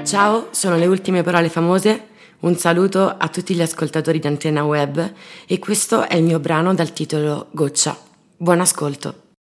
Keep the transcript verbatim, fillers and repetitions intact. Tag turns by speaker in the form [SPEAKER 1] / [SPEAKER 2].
[SPEAKER 1] Ciao, sono Le Ultime Parole Famose, un saluto a tutti gli ascoltatori di Antenna Web e questo è il mio brano dal titolo Goccia. Buon ascolto.